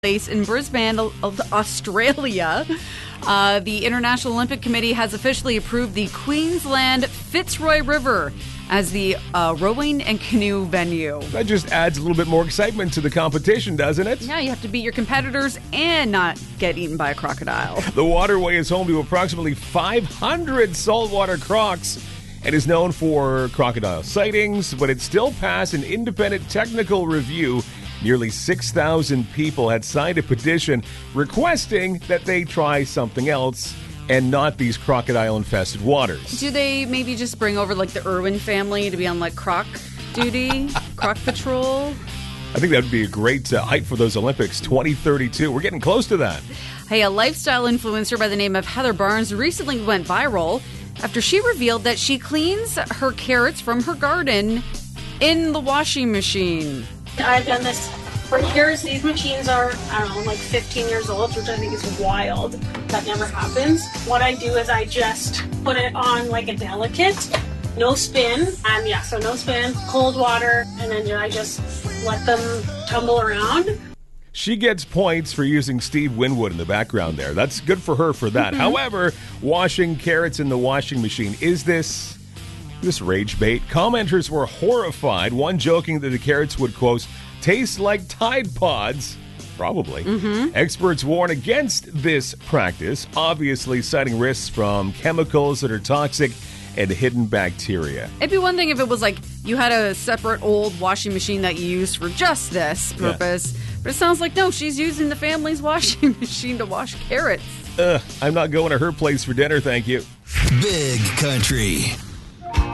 place in Brisbane, Australia. The International Olympic Committee has officially approved the Queensland Fitzroy River as the rowing and canoe venue. That just adds a little bit more excitement to the competition, doesn't it? Yeah, you have to beat your competitors and not get eaten by a crocodile. The waterway is home to approximately 500 saltwater crocs and is known for crocodile sightings, but it still passed an independent technical review. Nearly 6,000 people had signed a petition requesting that they try something else and not these crocodile-infested waters. Do they maybe just bring over like the Irwin family to be on like croc duty, croc patrol? I think that would be a great hype for those Olympics 2032. We're getting close to that. Hey, a lifestyle influencer by the name of Heather Barnes recently went viral after she revealed that she cleans her carrots from her garden in the washing machine. I've done this for years. These machines are, I don't know, like 15 years old, which I think is wild. That never happens. What I do is I just put it on like a delicate, no spin, and so no spin, cold water, and then I just let them tumble around. She gets points for using Steve Winwood in the background there. That's good for her for that. However, washing carrots in the washing machine, is this rage bait? Commenters were horrified, one joking that the carrots would, quote, taste like Tide Pods. Probably. Experts warn against this practice, obviously citing risks from chemicals that are toxic and hidden bacteria. It'd be one thing if it was like you had a separate old washing machine that you used for just this purpose. Yeah. But it sounds like, no, she's using the family's washing machine to wash carrots. I'm not going to her place for dinner, thank you. Big Country.